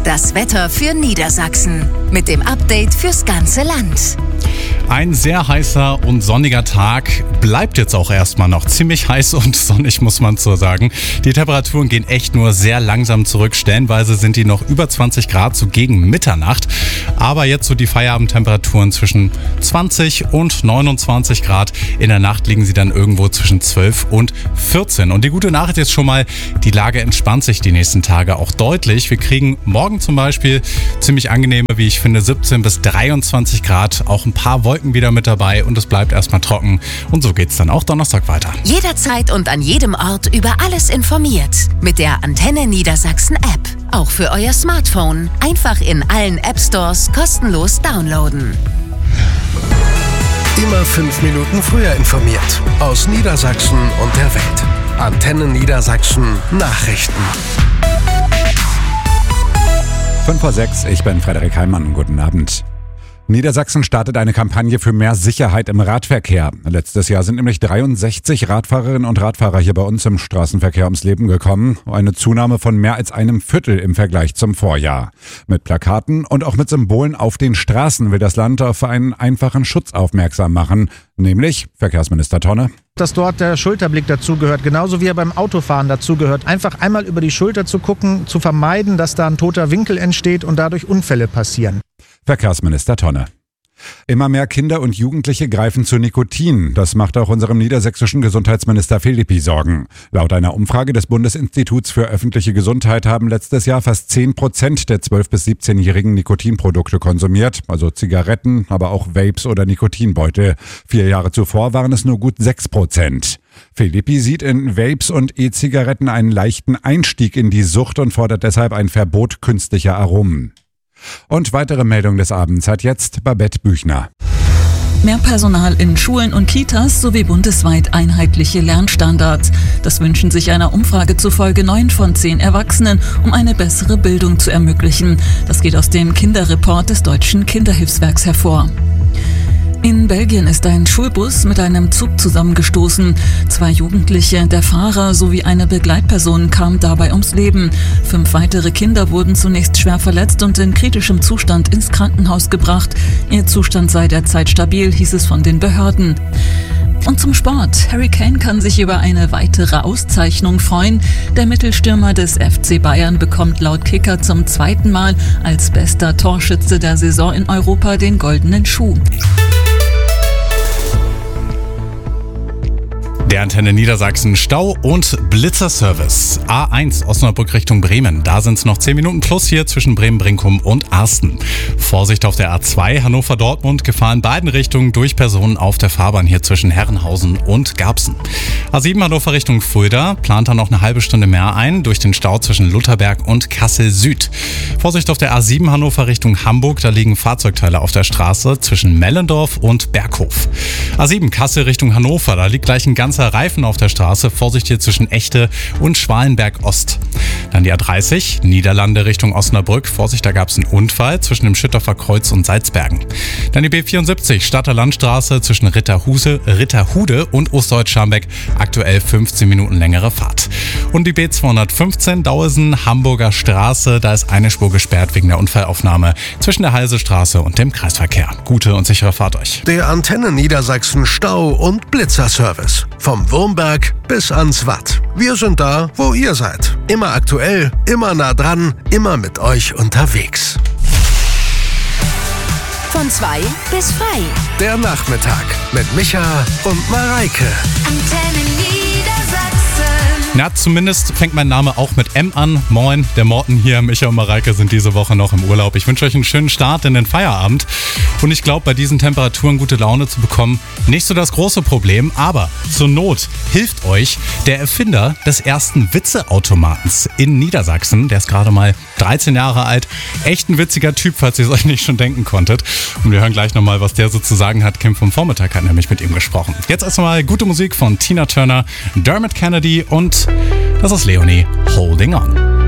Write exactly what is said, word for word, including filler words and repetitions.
Das Wetter für Niedersachsen mit dem Update fürs ganze Land. Ein sehr heißer und sonniger Tag bleibt jetzt auch erstmal noch. Ziemlich heiß und sonnig, muss man so sagen. Die Temperaturen gehen echt nur sehr langsam zurück. Stellenweise sind die noch über zwanzig Grad, so gegen Mitternacht. Aber jetzt so die Feierabendtemperaturen zwischen zwanzig und neunundzwanzig Grad. In der Nacht liegen sie dann irgendwo zwischen zwölf und vierzehn. Und die gute Nachricht ist schon mal, die Lage entspannt sich die nächsten Tage auch deutlich. Wir kriegen morgen zum Beispiel ziemlich angenehme, wie ich finde, siebzehn bis dreiundzwanzig Grad. Auch ein paar Wolken wieder mit dabei und es bleibt erstmal trocken. Und so geht's dann auch Donnerstag weiter. Jederzeit und an jedem Ort über alles informiert. Mit der Antenne Niedersachsen App. Auch für euer Smartphone. Einfach in allen App Stores kostenlos downloaden. Immer fünf Minuten früher informiert. Aus Niedersachsen und der Welt. Antenne Niedersachsen Nachrichten. fünf vor sechs, ich bin Frederik Heimann. Guten Abend. Niedersachsen startet eine Kampagne für mehr Sicherheit im Radverkehr. Letztes Jahr sind nämlich dreiundsechzig Radfahrerinnen und Radfahrer hier bei uns im Straßenverkehr ums Leben gekommen. Eine Zunahme von mehr als einem Viertel im Vergleich zum Vorjahr. Mit Plakaten und auch mit Symbolen auf den Straßen will das Land auf einen einfachen Schutz aufmerksam machen. Nämlich Verkehrsminister Tonne. Dass dort der Schulterblick dazugehört, genauso wie er beim Autofahren dazugehört. Einfach einmal über die Schulter zu gucken, zu vermeiden, dass da ein toter Winkel entsteht und dadurch Unfälle passieren. Verkehrsminister Tonne. Immer mehr Kinder und Jugendliche greifen zu Nikotin. Das macht auch unserem niedersächsischen Gesundheitsminister Philippi Sorgen. Laut einer Umfrage des Bundesinstituts für öffentliche Gesundheit haben letztes Jahr fast zehn Prozent der zwölf- bis siebzehnjährigen Nikotinprodukte konsumiert. Also Zigaretten, aber auch Vapes oder Nikotinbeutel. Vier Jahre zuvor waren es nur gut sechs Prozent. Philippi sieht in Vapes und E-Zigaretten einen leichten Einstieg in die Sucht und fordert deshalb ein Verbot künstlicher Aromen. Und weitere Meldung des Abends hat jetzt Babette Büchner. Mehr Personal in Schulen und Kitas sowie bundesweit einheitliche Lernstandards. Das wünschen sich einer Umfrage zufolge neun von zehn Erwachsenen, um eine bessere Bildung zu ermöglichen. Das geht aus dem Kinderreport des Deutschen Kinderhilfswerks hervor. In Belgien ist ein Schulbus mit einem Zug zusammengestoßen. Zwei Jugendliche, der Fahrer sowie eine Begleitperson kamen dabei ums Leben. Fünf weitere Kinder wurden zunächst schwer verletzt und in kritischem Zustand ins Krankenhaus gebracht. Ihr Zustand sei derzeit stabil, hieß es von den Behörden. Und zum Sport. Harry Kane kann sich über eine weitere Auszeichnung freuen. Der Mittelstürmer des F C Bayern bekommt laut Kicker zum zweiten Mal als bester Torschütze der Saison in Europa den goldenen Schuh. Der Antenne Niedersachsen Stau- und Blitzerservice. A eins Osnabrück Richtung Bremen. Da sind es noch zehn Minuten plus hier zwischen Bremen-Brinkum und Arsten. Vorsicht auf der A zwei Hannover-Dortmund. Gefahr in beiden Richtungen durch Personen auf der Fahrbahn hier zwischen Herrenhausen und Garbsen. A sieben Hannover Richtung Fulda. Plant da noch eine halbe Stunde mehr ein durch den Stau zwischen Lutherberg und Kassel Süd. Vorsicht auf der A sieben Hannover Richtung Hamburg. Da liegen Fahrzeugteile auf der Straße zwischen Mellendorf und Berghof. A sieben Kassel Richtung Hannover. Da liegt gleich ein ganzer Reifen auf der Straße. Vorsicht hier zwischen Echte und Schwalenberg Ost. Dann die A dreißig, Niederlande Richtung Osnabrück. Vorsicht, da gab es einen Unfall zwischen dem Schüttorfer Kreuz und Salzbergen. Dann die B vierundsiebzig, Stadter Landstraße zwischen Ritterhuse, Ritterhude und Ostdeutsch-Scharmbeck. Aktuell fünfzehn Minuten längere Fahrt. Und die B zweihundertfünfzehn, Dauesen, Hamburger Straße. Da ist eine Spur gesperrt wegen der Unfallaufnahme zwischen der Halsestraße und dem Kreisverkehr. Gute und sichere Fahrt euch. Der Antenne Niedersachsen Stau- und Blitzerservice. Vom Wurmberg bis ans Watt. Wir sind da, wo ihr seid. Immer aktuell, immer nah dran, immer mit euch unterwegs. Von zwei bis frei. Der Nachmittag mit Micha und Mareike. Antenne Niedersachsen. Na, zumindest fängt mein Name auch mit M an. Moin, der Morten hier. Micha und Mareike sind diese Woche noch im Urlaub. Ich wünsche euch einen schönen Start in den Feierabend. Und ich glaube, bei diesen Temperaturen gute Laune zu bekommen, nicht so das große Problem. Aber zur Not hilft euch der Erfinder des ersten Witzeautomatens in Niedersachsen. Der ist gerade mal dreizehn Jahre alt. Echt ein witziger Typ, falls ihr es euch nicht schon denken konntet. Und wir hören gleich nochmal, was der so zu sagen hat. Kim vom Vormittag hat nämlich mit ihm gesprochen. Jetzt erstmal gute Musik von Tina Turner, Dermot Kennedy und das ist Leonie, Holding On.